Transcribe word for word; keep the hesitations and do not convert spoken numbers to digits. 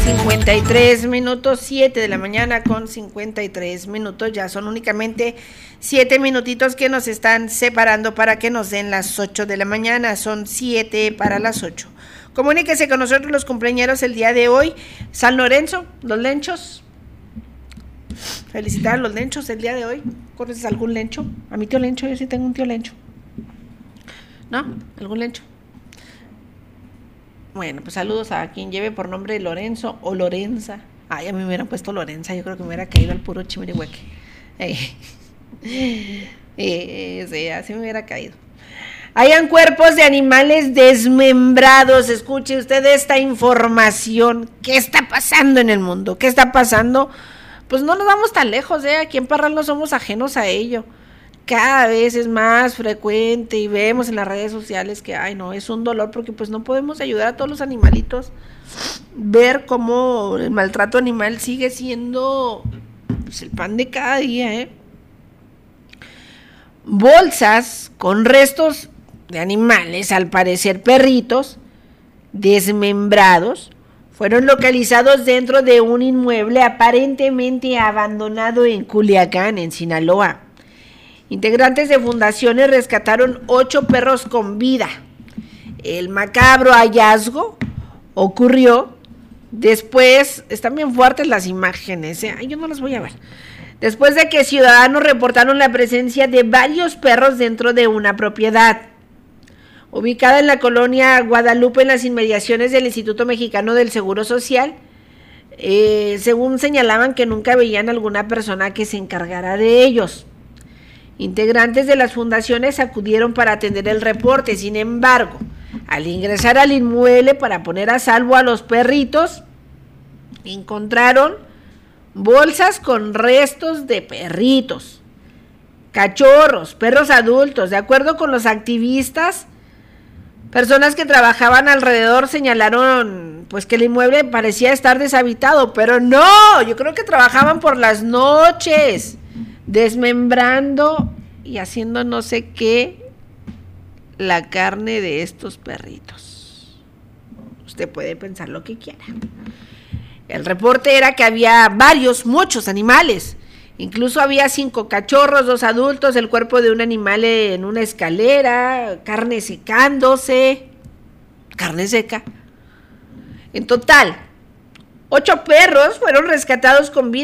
cincuenta y tres minutos, siete de la mañana con cincuenta y tres minutos, ya son únicamente siete minutitos que nos están separando para que nos den las ocho de la mañana, son siete para las ocho. Comuníquese con nosotros los cumpleañeros el día de hoy. San Lorenzo, los lenchos. Felicitar a los lenchos el día de hoy. ¿Conoces algún lencho? A mi tío Lencho, yo sí tengo un tío Lencho. ¿No? ¿Algún lencho? Bueno, pues saludos a quien lleve por nombre Lorenzo o Lorenza. Ay, a mí me hubieran puesto Lorenza, yo creo que me hubiera caído al puro chimirihueque. Eh, eh, sí, así me hubiera caído. Hayan cuerpos de animales desmembrados. Escuche usted esta información. ¿Qué está pasando en el mundo? ¿Qué está pasando? Pues no nos vamos tan lejos, ¿eh? Aquí en Parral no somos ajenos a ello. Cada vez es más frecuente y vemos en las redes sociales que, ay no, es un dolor porque pues no podemos ayudar a todos los animalitos. Ver cómo el maltrato animal sigue siendo pues, el pan de cada día, ¿eh? Bolsas con restos de animales, al parecer perritos, desmembrados, fueron localizados dentro de un inmueble aparentemente abandonado en Culiacán, en Sinaloa. Integrantes de fundaciones rescataron ocho perros con vida. El macabro hallazgo ocurrió después, están bien fuertes las imágenes, ¿eh? Ay, yo no las voy a ver. Después de que ciudadanos reportaron la presencia de varios perros dentro de una propiedad. Ubicada en la colonia Guadalupe, en las inmediaciones del Instituto Mexicano del Seguro Social, eh, según señalaban que nunca veían alguna persona que se encargara de ellos. Integrantes de las fundaciones acudieron para atender el reporte. Sin embargo, al ingresar al inmueble para poner a salvo a los perritos, encontraron bolsas con restos de perritos, cachorros, perros adultos. De acuerdo con los activistas, personas que trabajaban alrededor señalaron pues que el inmueble parecía estar deshabitado, pero no, yo creo que trabajaban por las noches, desmembrando y haciendo no sé qué la carne de estos perritos. Usted puede pensar lo que quiera. El reporte era que había varios, muchos animales. Incluso había cinco cachorros, dos adultos, el cuerpo de un animal en una escalera, carne secándose, carne seca. En total, ocho perros fueron rescatados con vida.